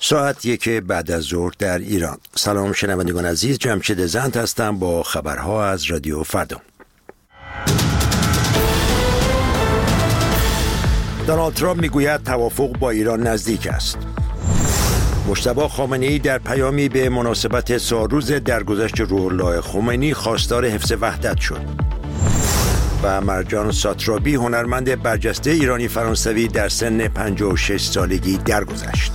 ساعت 1 بعد از ظهر در ایران. سلام شنوندگان عزیز، جمشید زند هستم با خبرها از رادیو فردا. دونالد ترامپ میگوید توافق با ایران نزدیک است. مجتبی خامنه‌ای در پیامی به مناسبت سالروز درگذشت روح الله خمینی خواستار حفظ وحدت شد. و مرجان ساترابی هنرمند برجسته ایرانی فرانسوی در سن 56 سالگی درگذشت.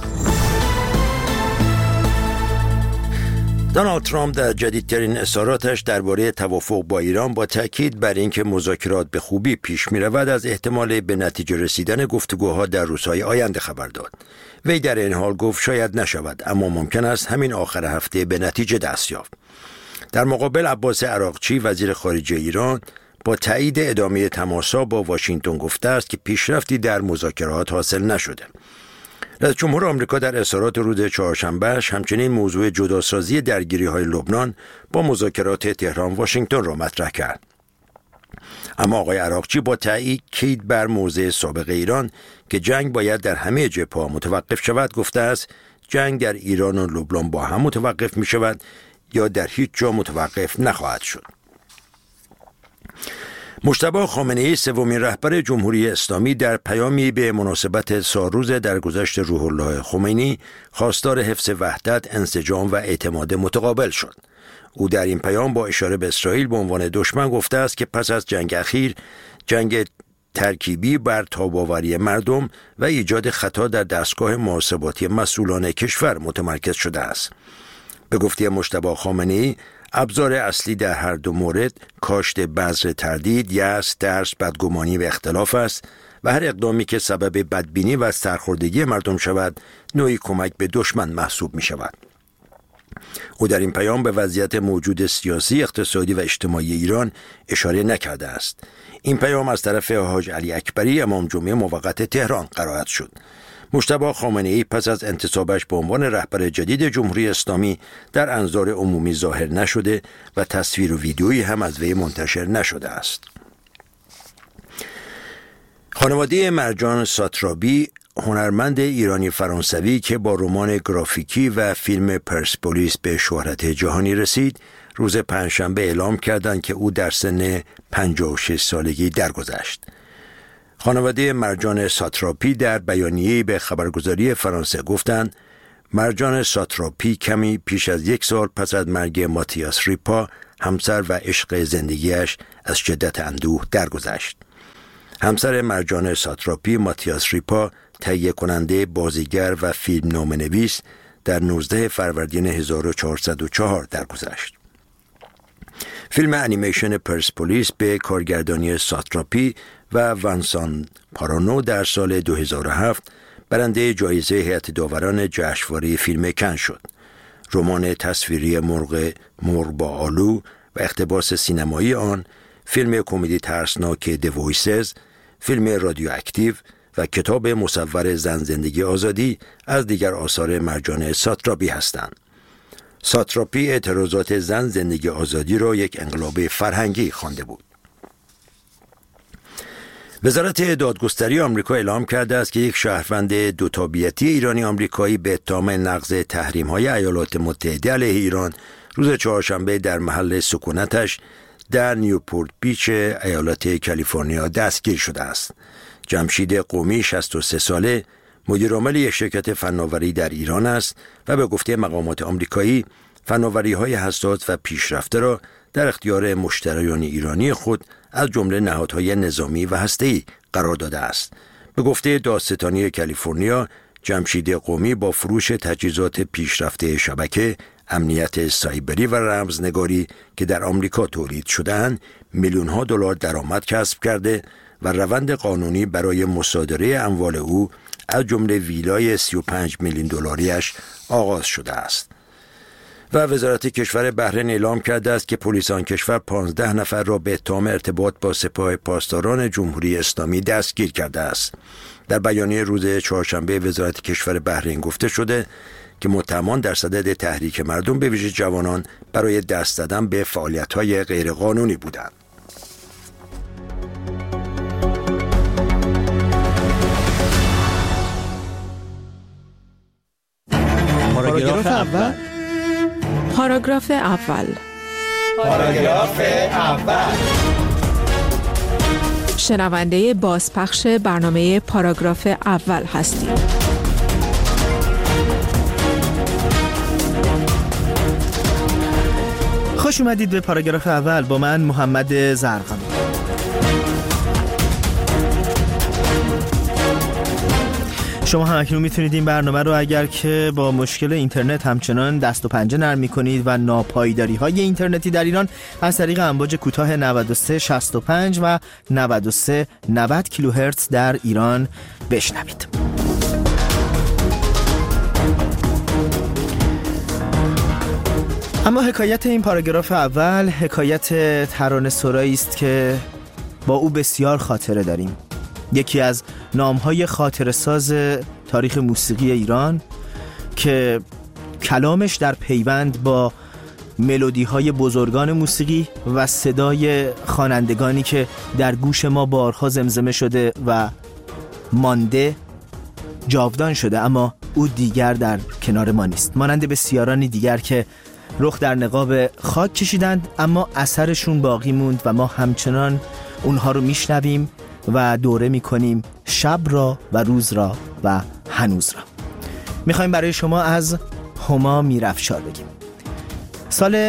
دونالد ترامپ در جدیدترین اظهاراتش درباره توافق با ایران با تاکید بر اینکه مذاکرات به خوبی پیش می‌رود از احتمال به نتیجه رسیدن گفتگوها در روزهای آینده خبر داد. وی در این حال گفت شاید نشود، اما ممکن است همین آخر هفته به نتیجه دست یافت. در مقابل عباس عراقچی وزیر خارجه ایران با تایید ادامه تماس‌ها با واشنگتن گفته است که پیشرفتی در مذاکرات حاصل نشده. رئیس جمهور آمریکا در اظهارات روز چهارشنبه‌اش همچنین موضوع جداسازی درگیری‌های لبنان با مذاکرات تهران واشنگتن را مطرح کرد. اما آقای عراقچی با تأکید بر موضع سابق ایران که جنگ باید در همه جبهه‌ها متوقف شود گفته است جنگ در ایران و لبنان با هم متوقف می‌شود یا در هیچ جا متوقف نخواهد شد. مجتبی خامنه‌ای سومین رهبر جمهوری اسلامی در پیامی به مناسبت سالروز درگذشت روح الله خمینی خواستار حفظ وحدت، انسجام و اعتماد متقابل شد. او در این پیام با اشاره به اسرائیل به عنوان دشمن گفته است که پس از جنگ اخیر، جنگ ترکیبی بر تاب‌آوری مردم و ایجاد خطا در دستگاه محاسباتی مسئولان کشور متمرکز شده است. به گفته مجتبی خامنه‌ای، ابزار اصلی در هر دو مورد کاشت بذر تردید، یأس، ترس، بدگمانی و اختلاف است و هر اقدامی که سبب بدبینی و سرخوردگی مردم شود نوعی کمک به دشمن محسوب می شود. او در این پیام به وضعیت موجود سیاسی، اقتصادی و اجتماعی ایران اشاره نکرده است. این پیام از طرف حاج علی اکبری امام جمعه موقت تهران قرائت شد. مجتبی خامنه‌ای پس از انتصابش به عنوان رهبر جدید جمهوری اسلامی در انظار عمومی ظاهر نشده و تصویر و ویدیویی هم از وی منتشر نشده است. خانواده مرجان ساترابی، هنرمند ایرانی فرانسوی که با رمان گرافیکی و فیلم پرسپولیس به شهرت جهانی رسید، روز پنجشنبه اعلام کردند که او در سن 56 سالگی درگذشت. خانواده مرجان ساتراپی در بیانیه‌ای به خبرگزاری فرانسه گفتند مرجان ساتراپی کمی پیش از 1 سال پس از مرگ ماتیاس ریپا، همسر و عشق زندگیش، از شدت اندوه درگذشت. همسر مرجان ساتراپی، ماتیاس ریپا، تهیه کننده، بازیگر و فیلمنامه‌نویس، در 19 فروردین 1404 درگذشت. فیلم انیمیشن پرسپولیس به کارگردانی ساتراپی و ونسان پارانو در سال 2007 برنده جایزه هیئت داوران جشنواره فیلم کن شد. رمان تصویری مرغ با آلو و اقتباس سینمایی آن، فیلم کمدی ترسناک دی وایسز، فیلم رادیواکتیو و کتاب مصور زن زندگی آزادی از دیگر آثار مرجان ساتراپی هستند. ساتراپی اعتراضات زن زندگی آزادی را یک انقلاب فرهنگی خوانده بود. وزارت دادگستری آمریکا اعلام کرده است که یک شهروند دوتابیتی ایرانی آمریکایی به اتهام نقض تحریم‌های ایالات متحده علیه ایران روز چهارشنبه در محل سکونتش در نیوپورت بیچ ایالت کالیفرنیا دستگیر شده است. جمشید قومی 63 ساله مدیرعامل یک شرکت فناوری در ایران است و به گفته مقامات آمریکایی فناوری‌های حساس و پیشرفته را در اختیار مشتریان ایرانی خود از جمله نهادهای نظامی و هسته‌ای قرار داده است. به گفته دادستانی کالیفرنیا، جمشید قومی با فروش تجهیزات پیشرفته شبکه، امنیت سایبری و رمزنگاری که در آمریکا تولید شده‌اند، میلیون‌ها دلار درآمد کسب کرده و روند قانونی برای مصادره اموال او از جمله ویلای 35 میلیون دلاریش آغاز شده است. و وزارت کشور بحرین اعلام کرده است که پلیس آن کشور 15 نفر را به اتهام ارتباط با سپاه پاسداران جمهوری اسلامی دستگیر کرده است. در بیانیه روز چهارشنبه وزارت کشور بحرین گفته شده که متهمان در صدد تحریک مردم به ویژه جوانان برای دست زدن به فعالیت‌های غیرقانونی بودند. پاراگراف اول. پاراگراف اول. پاراگراف اول. شنونده بازپخش برنامه پاراگراف اول هستید. خوش اومدید به پاراگراف اول با من محمد زرقامی. شما هم اکنون میتونید این برنامه رو اگر که با مشکل اینترنت همچنان دست و پنجه نرم میکنید و ناپایداری های اینترنتی در ایران از طریق امواج کوتاه 9365 و 9390 کیلوهرتز در ایران بشنوید. اما حکایت این پاراگراف اول حکایت ترانه‌سرایی است که با او بسیار خاطره داریم. یکی از نام‌های خاطره‌ساز تاریخ موسیقی ایران که کلامش در پیوند با ملودی‌های بزرگان موسیقی و صدای خوانندگانی که در گوش ما بارها زمزمه شده و مانده جاودان شده، اما او دیگر در کنار ما نیست. مانند بسیارانی دیگر که رخ در نقاب خاک کشیدند اما اثرشون باقی موند و ما همچنان اونها رو میشنویم و دوره میکنیم شب را و روز را و هنوز را. میخوایم برای شما از هما میرافشار بگیم. سال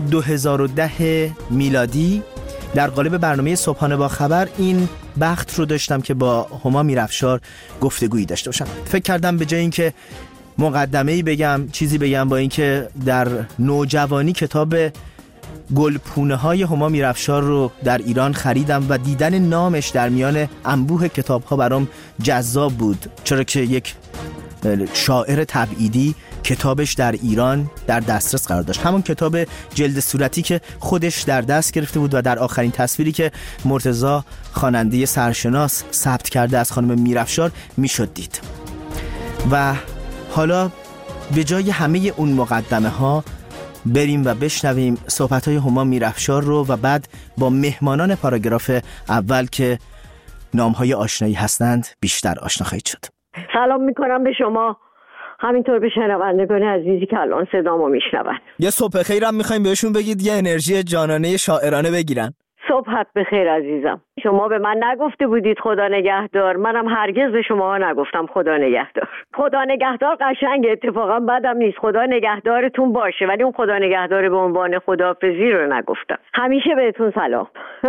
2010 میلادی در قالب برنامه صبحانه با خبر این بخت رو داشتم که با هما میرافشار گفتگویی داشته باشم. فکر کردم به جای اینکه مقدمه‌ای بگم چیزی بگم، با اینکه در نوجوانی کتاب گلپونه‌های هما میرافشار رو در ایران خریدم و دیدن نامش در میان انبوه کتاب‌ها برام جذاب بود، چرا که یک شاعر تبعیدی کتابش در ایران در دسترس قرار داشت. همون کتاب جلد صورتی که خودش در دست گرفته بود و در آخرین تصویری که مرتضی خواننده سرشناس ثبت کرده از خانم میرافشار میشد دید. و حالا به جای همه اون مقدمه ها بریم و بشنویم صحبت های هما میرافشار رو و بعد با مهمانان پاراگراف اول که نام های آشنایی هستند بیشتر آشنا خواهید شد. سلام میکنم به شما، همینطور به شنوندگان عزیزی که الان صدامو میشنون. یه صبح خیرم میخوایم بهشون بگید یه انرژی جانانه شاعرانه بگیرن. صبحت بخیر عزیزم. شما به من نگفته بودید خدا نگهدار، منم هرگز به شما نگفتم خدا نگهدار. خدا نگهدار قشنگه، اتفاقا بدم نیست، خدا نگهدارتون باشه، ولی اون خدا نگهدار به عنوان خداحافظی رو نگفتم. همیشه بهتون سلام.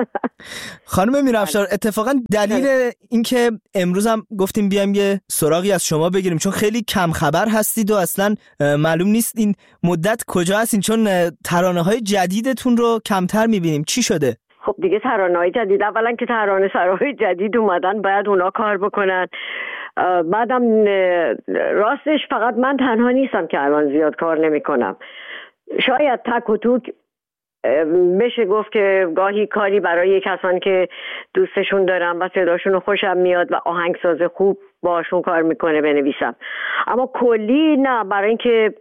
خانم میرافشار، اتفاقا دلیل این که امروز هم گفتیم بیایم یه سراغی از شما بگیریم چون خیلی کم خبر هستید و اصلا معلوم نیست این مدت کجا هستین، چون ترانه‌های جدیدتون رو کمتر می‌بینیم. چی شده؟ خب دیگه ترانه‌های جدید، اولا که ترانه‌سراهای جدید اومدن باید اونا کار بکنن، بعدم راستش فقط من تنها نیستم که الان زیاد کار نمی‌کنم. شاید تک و توک بشه گفت که گاهی کاری برای کسانی که دوستشون دارم و صداشون خوشم میاد و آهنگساز خوب باشون کار میکنه بنویسم، اما کلی نه. برای اینکه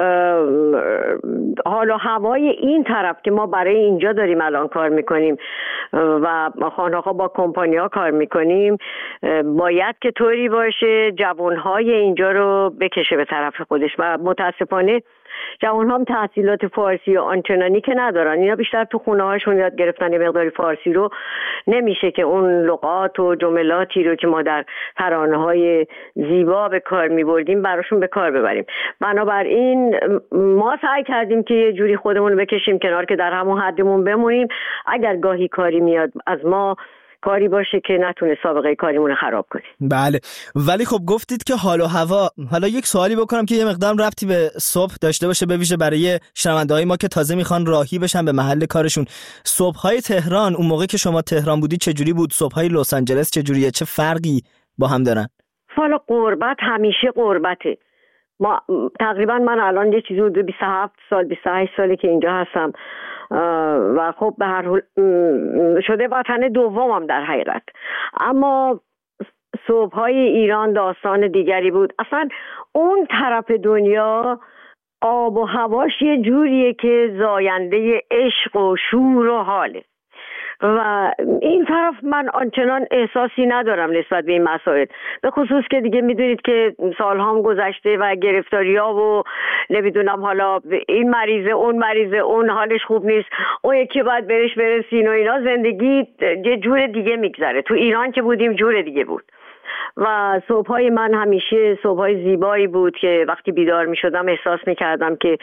حال و هوای این طرف که ما برای اینجا داریم الان کار میکنیم و خانه‌ها با کمپانی‌ها کار میکنیم، باید که طوری باشه جوانهای اینجا رو بکشه به طرف خودش و متاسفانه جوان هم تحصیلات فارسی و آنچنانی که ندارن، اینا بیشتر تو خونه هاشون یاد گرفتن یه مقداری فارسی رو، نمیشه که اون لغات و جملاتی رو که ما در ترانه های زیبا به کار میبردیم براشون به کار ببریم. بنابراین ما سعی کردیم که یه جوری خودمون رو بکشیم کنار که در همون حدمون بمونیم، اگر گاهی کاری میاد از ما کاری باشه که نتونه سابقه کاریمون خراب کنه. بله، ولی خب گفتید که حال و هوا. حالا یک سوالی بکنم که یه مقدار ربطی به صبح داشته باشه، به ویژه برای شنونده‌های ما که تازه میخوان راهی بشن به محل کارشون. صبح‌های تهران اون موقع که شما تهران بودی چجوری بود؟ صبح‌های لس آنجلس چجوریه؟ چه فرقی با هم دارن؟ حالا غربت همیشه غربته. ما تقریبا من الان یه چیزی حدود 27 سال 28 ساله که اینجا هستم و خب به هر حال شده وطن دومم در حقیقت، اما صبح‌های ایران داستان دیگری بود. اصلا اون طرف دنیا آب و هواش یه جوریه که زاینده عشق و شور و حاله و این طرف من آنچنان احساسی ندارم نسبت به این مسائل، به خصوص که دیگه میدونید که سالهام گذشته و گرفتاری‌ها و نمیدونم حالا این مریضه اون حالش خوب نیست، اون یکی باید برش برسین و اینا. زندگی یه جور دیگه میگذره. تو ایران که بودیم جور دیگه بود و صبحای من همیشه صبحای زیبایی بود که وقتی بیدار میشدم احساس میکردم که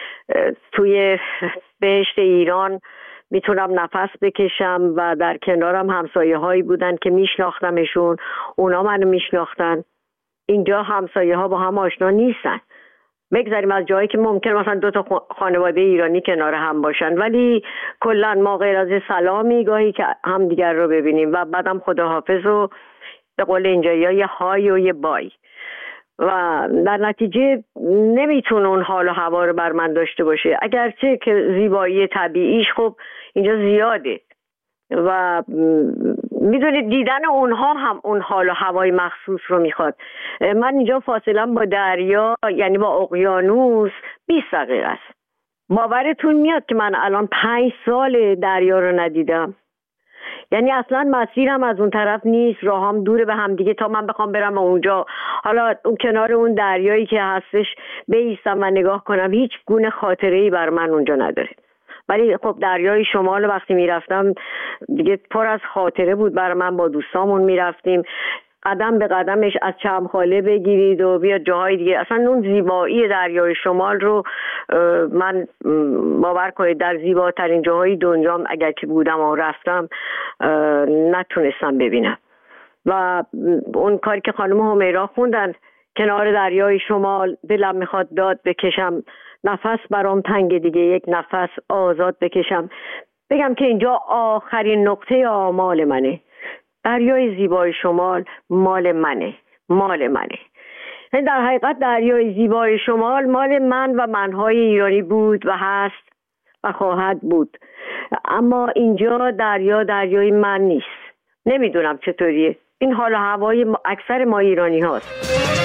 توی بهشت ایران میتونم نفس بکشم و در کنارم همسایه هایی بودن که میشناختمشون، اونا منو میشناختن. اینجا همسایه ها با هم آشنا نیستن، بگذاریم از جایی که ممکن مثلا 2 خانواده ایرانی کنار هم باشن، ولی کلا ما غیر از سلامی گاهی که هم دیگر رو ببینیم و بعدم خداحافظ و به قول اینجایی یه های و یه بای و در نتیجه نمیتونه اون حال و هوا رو بر من داشته باشه. اگرچه که زیبایی طبیعیش خب اینجا زیاده و میدونید دیدن اونها هم اون حال و هوای مخصوص رو میخواد. من اینجا فاصله با دریا یعنی با اقیانوس 20 دقیقه است. باورتون میاد که من الان 5 سال دریا رو ندیدم؟ یعنی اصلا مسیرم از اون طرف نیست، راهام دوره به هم دیگه تا من بخوام برم اونجا. حالا اون کنار اون دریایی که هستش بایستم و نگاه کنم، هیچ گونه خاطره‌ای بر من اونجا نداره. ولی خب دریای شمال وقتی میرفتم دیگه پر از خاطره بود برای من. با دوستامون میرفتیم، قدم به قدمش از چمخاله بگیرید و بیاد جاهای دیگه. اصلا اون زیبایی دریای شمال رو من باور کنید در زیباترین جاهای دنیا اگر که بودم و رفتم نتونستم ببینم. و اون کاری که خانم همیرا خوندن کنار دریای شمال، دلم میخواد داد بکشم، نفس برام تنگ دیگه، یک نفس آزاد بکشم، بگم که اینجا آخرین نقطه آمال منه. دریای زیبای شمال مال منه، مال منه. در حقیقت دریای زیبای شمال مال من و منهای ایرانی بود و هست و خواهد بود، اما اینجا دریای من نیست. نمیدونم چطوریه، این حال و هوای اکثر ما ایرانی هاست.